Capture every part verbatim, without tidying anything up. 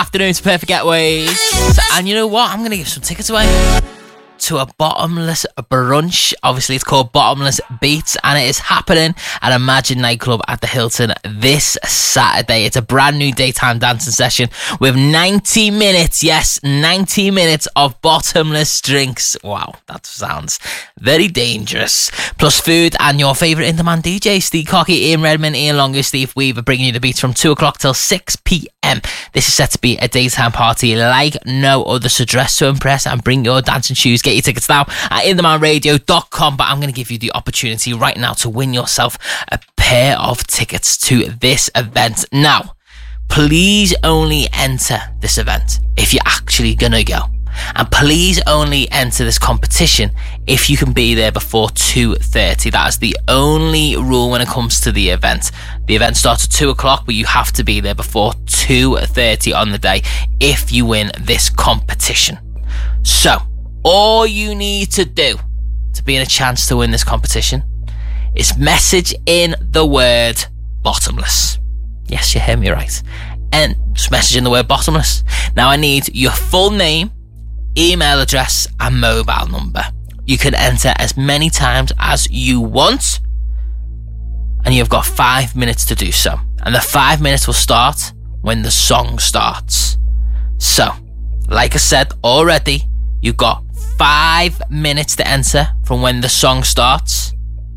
afternoon to Perfect Getaways. And you know what? I'm going to give some tickets away to a bottomless brunch. Obviously, it's called Bottomless Beats, and it is happening at Imagine Nightclub at the Hilton this Saturday. It's a brand new daytime dancing session with ninety minutes, yes, ninety minutes of bottomless drinks. Wow, that sounds very dangerous. Plus food and your favourite in-demand D Js, Steve Cocky, Ian Redmond, Ian Longer, Steve Weaver, bringing you the beats from two o'clock till six p.m. This is set to be a daytime party like no other, so dress to impress and bring your dancing shoes. Get your tickets now at in demand radio dot com. But I'm going to give you the opportunity right now to win yourself a pair of tickets to this event. Now, please only enter this event if you're actually going to go. And please only enter this competition if you can be there before two thirty. That is the only rule when it comes to the event. The event starts at two o'clock, but you have to be there before two thirty on the day if you win this competition. So, all you need to do to be in a chance to win this competition is message in the word bottomless. Yes, you heard me right. And just message in the word bottomless. Now I need your full name, email address and mobile number. You can enter as many times as you want, and you've got five minutes to do so. And the five minutes will start when the song starts. So, like I said already, you've got five minutes to enter from when the song starts.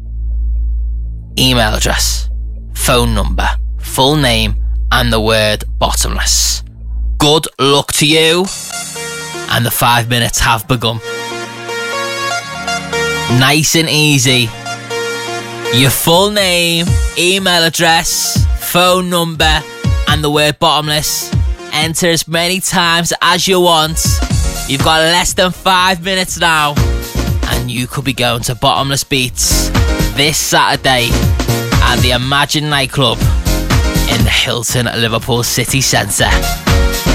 Email address, phone number, full name, and the word bottomless. Good luck to you. And the five minutes have begun. Nice and easy. Your full name, email address, phone number, and the word bottomless. Enter as many times as you want. You've got less than five minutes now, and you could be going to Bottomless Beats this Saturday at the Imagine Nightclub in the Hilton Liverpool City Centre.